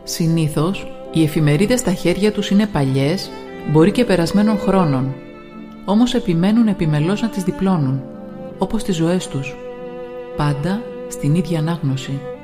Συνήθως, οι εφημερίδες στα χέρια τους είναι παλιές, μπορεί και περασμένων χρόνων. Όμως επιμένουν επιμελώς να τις διπλώνουν, όπως τις ζωές τους. Πάντα στην ίδια ανάγνωση.